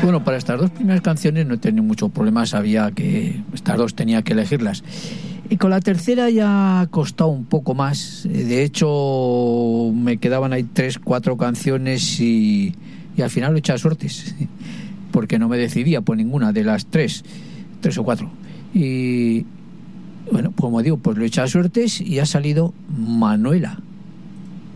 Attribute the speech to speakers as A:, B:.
A: Bueno, para estas dos primeras canciones no he tenido muchos problemas, sabía que estas dos tenía que elegirlas. Y con la tercera ya ha costado un poco más. De hecho, me quedaban ahí 3-4 canciones y al final lo he echado suertes, porque no me decidía por ninguna de las 3 o 4. Y bueno, como digo, pues lo he echado suertes y ha salido Manuela.